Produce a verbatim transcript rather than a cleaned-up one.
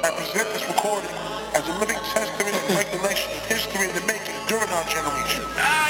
I present this recording as a living testament and regulation of history in the making during our generation.